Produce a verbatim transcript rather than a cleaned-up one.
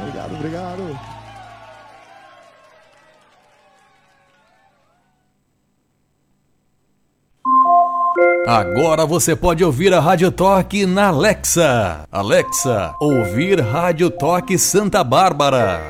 Obrigado, obrigado. Agora você pode ouvir a Rádio Toque na Alexa. Alexa, ouvir Rádio Toque Santa Bárbara.